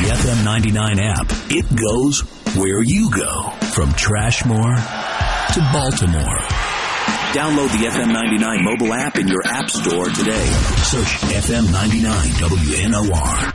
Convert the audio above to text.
FM 99 app. It goes where you go. From Trashmore to Baltimore. Download the FM 99 mobile app in your app store today. Search FM 99 WNOR.